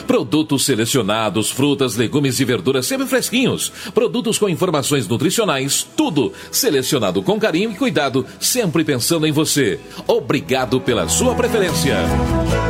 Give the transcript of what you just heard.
Produtos selecionados, frutas, legumes e verduras sempre fresquinhos. Produtos com informações nutricionais, tudo selecionado com carinho e cuidado, sempre pensando em você. Obrigado pela sua preferência.